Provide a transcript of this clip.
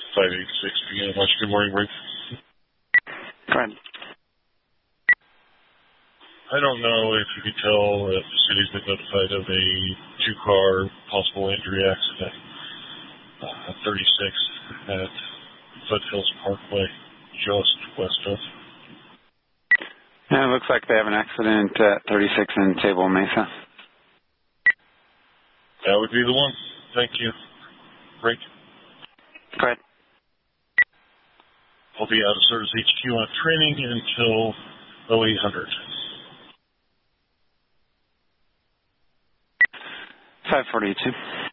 586 beginning watch. Good morning, Rick. Go ahead. I don't know if you could tell if the city's been notified of a two-car possible injury accident, 36 at Foothills Parkway, just west of. Yeah, it looks like they have an accident at 36 in Table Mesa. That would be the one. Thank you. Rick? Go ahead. I'll be out of service HQ on training until 0800. 542.